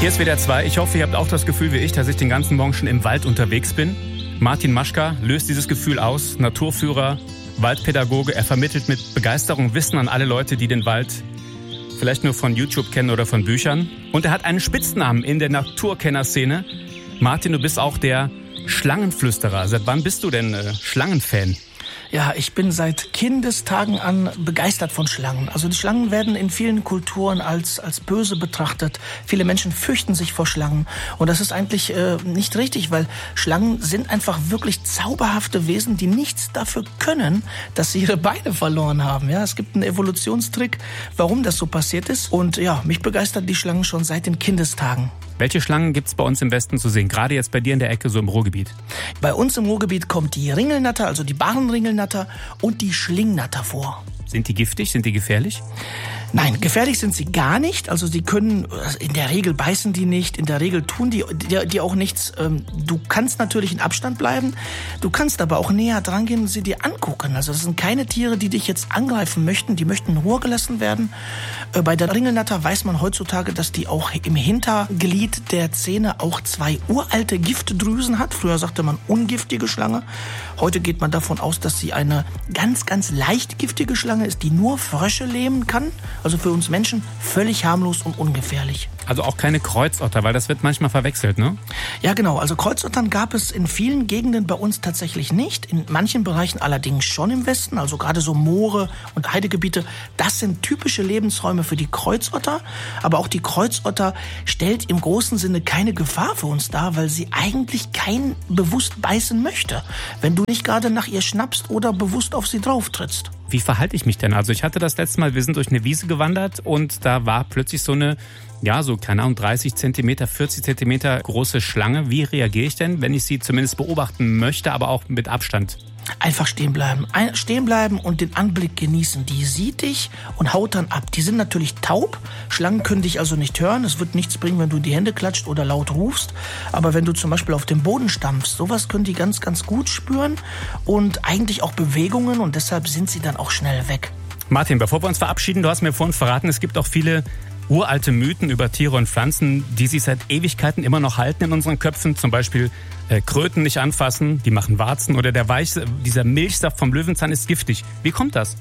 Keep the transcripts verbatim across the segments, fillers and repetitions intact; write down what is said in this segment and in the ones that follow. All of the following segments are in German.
Hier ist W D R zwei. Ich hoffe, ihr habt auch das Gefühl wie ich, dass ich den ganzen Morgen schon im Wald unterwegs bin. Martin Maschka löst dieses Gefühl aus. Naturführer, Waldpädagoge. Er vermittelt mit Begeisterung Wissen an alle Leute, die den Wald vielleicht nur von YouTube kennen oder von Büchern. Und er hat einen Spitznamen in der Naturkennerszene. Martin, du bist auch der Schlangenflüsterer. Seit wann bist du denn äh, Schlangenfan? Ja, ich bin seit Kindestagen an begeistert von Schlangen. Also die Schlangen werden in vielen Kulturen als, als böse betrachtet. Viele Menschen fürchten sich vor Schlangen. Und das ist eigentlich äh, nicht richtig, weil Schlangen sind einfach wirklich zauberhafte Wesen, die nichts dafür können, dass sie ihre Beine verloren haben. Ja, es gibt einen Evolutionstrick, warum das so passiert ist. Und ja, mich begeistert die Schlangen schon seit den Kindestagen. Welche Schlangen gibt's bei uns im Westen zu sehen? Gerade jetzt bei dir in der Ecke, so im Ruhrgebiet. Bei uns im Ruhrgebiet kommt die Ringelnatter, also die Barrenringelnatter und die Schlingnatter vor. Sind die giftig? Sind die gefährlich? Nein, gefährlich sind sie gar nicht. Also sie können, in der Regel beißen die nicht, in der Regel tun die, die, die auch nichts. Du kannst natürlich in Abstand bleiben, du kannst aber auch näher dran gehen und sie dir angucken. Also das sind keine Tiere, die dich jetzt angreifen möchten, die möchten in Ruhe gelassen werden. Bei der Ringelnatter weiß man heutzutage, dass die auch im Hinterglied der Zähne auch zwei uralte Giftdrüsen hat. Früher sagte man ungiftige Schlange. Heute geht man davon aus, dass sie eine ganz, ganz leicht giftige Schlange ist, die nur Frösche lähmen kann. Also für uns Menschen völlig harmlos und ungefährlich. Also auch keine Kreuzotter, weil das wird manchmal verwechselt, ne? Ja, genau. Also Kreuzottern gab es in vielen Gegenden bei uns tatsächlich nicht. In manchen Bereichen allerdings schon im Westen. Also gerade so Moore und Heidegebiete. Das sind typische Lebensräume für die Kreuzotter. Aber auch die Kreuzotter stellt im großen Sinne keine Gefahr für uns dar, weil sie eigentlich keinen bewusst beißen möchte, wenn du nicht gerade nach ihr schnappst oder bewusst auf sie drauf trittst. Wie verhalte ich mich denn? Also ich hatte das letzte Mal, wir sind durch eine Wiese gewandert und da war plötzlich so eine, ja so keine Ahnung, dreißig Zentimeter, vierzig Zentimeter große Schlange. Wie reagiere ich denn, wenn ich sie zumindest beobachten möchte, aber auch mit Abstand? Einfach stehen bleiben. Ein, stehen bleiben und den Anblick genießen. Die sieht dich und haut dann ab. Die sind natürlich taub. Schlangen können dich also nicht hören. Es wird nichts bringen, wenn du die Hände klatscht oder laut rufst. Aber wenn du zum Beispiel auf dem Boden stampfst, sowas können die ganz, ganz gut spüren. Und eigentlich auch Bewegungen und deshalb sind sie dann auch schnell weg. Martin, bevor wir uns verabschieden, du hast mir vorhin verraten, es gibt auch viele uralte Mythen über Tiere und Pflanzen, die sich seit Ewigkeiten immer noch halten in unseren Köpfen. Zum Beispiel äh, Kröten nicht anfassen, die machen Warzen. Oder der Weich, dieser Milchsaft vom Löwenzahn ist giftig. Wie kommt das?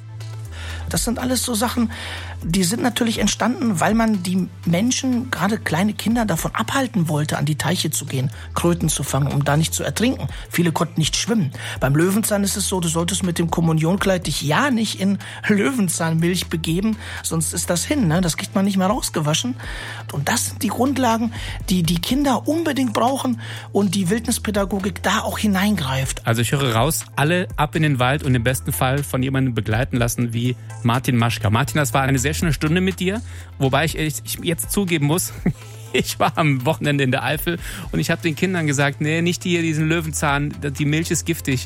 Das sind alles so Sachen, die sind natürlich entstanden, weil man die Menschen, gerade kleine Kinder, davon abhalten wollte, an die Teiche zu gehen, Kröten zu fangen, um da nicht zu ertrinken. Viele konnten nicht schwimmen. Beim Löwenzahn ist es so, du solltest mit dem Kommunionkleid dich ja nicht in Löwenzahnmilch begeben, sonst ist das hin, ne? Das kriegt man nicht mehr rausgewaschen. Und das sind die Grundlagen, die die Kinder unbedingt brauchen und die Wildnispädagogik da auch hineingreift. Also ich höre raus, alle ab in den Wald und im besten Fall von jemandem begleiten lassen wie Martin Maschka. Martin, das war eine sehr schöne Stunde mit dir, wobei ich, ich jetzt zugeben muss, ich war am Wochenende in der Eifel und ich habe den Kindern gesagt, nee, nicht hier diesen Löwenzahn, die Milch ist giftig.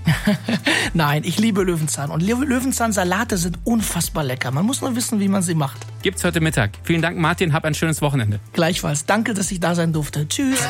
Nein, ich liebe Löwenzahn und Löwenzahnsalate sind unfassbar lecker. Man muss nur wissen, wie man sie macht. Gibt's heute Mittag. Vielen Dank, Martin, hab ein schönes Wochenende. Gleichfalls. Danke, dass ich da sein durfte. Tschüss.